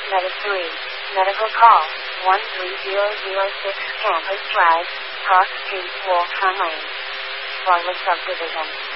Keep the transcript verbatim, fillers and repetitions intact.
Meta three. Medical call, one three zero zero six Campus Drive, Park Street, Waltham Lane. Bartlett Subdivision.